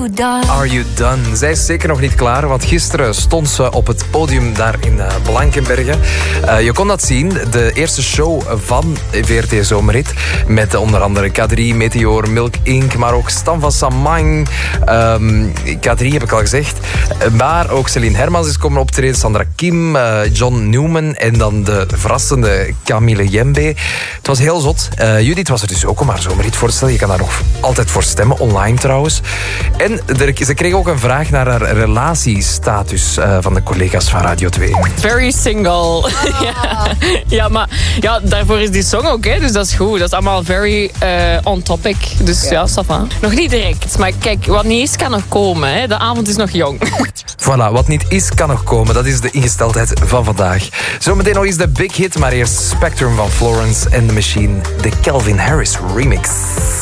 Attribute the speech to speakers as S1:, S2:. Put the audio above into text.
S1: done?
S2: Are you done? Zij is zeker nog niet klaar, want gisteren stond ze op het podium daar in Blankenberge. Je kon dat zien, de eerste show van VRT Zomerhit. Met onder andere K3, Meteor, Milk Inc., maar ook Stan van Samang. K3 heb ik al gezegd. Maar ook Celine Hermans is komen optreden, Sandra Kim, John Newman en dan de verrassende Camille Jembe. Het was heel zot. Judith was er dus ook om haar Zomerhit voor te stellen. Je kan daar nog altijd voor stemmen, online trouwens. En ze kreeg ook een vraag naar haar relatiestatus van de collega's van Radio 2.
S3: Very single. Ja, maar ja, daarvoor is die song ook, hè, dus dat is goed. Dat is allemaal very on topic. Dus ja, ça va. Nog niet direct, maar kijk, wat niet is kan nog komen. Hè. De avond is nog jong.
S2: Voilà, wat niet is kan nog komen. Dat is de ingesteldheid van vandaag. Zometeen nog eens de big hit, maar eerst Spectrum van Florence and the Machine. De Calvin Harris remix.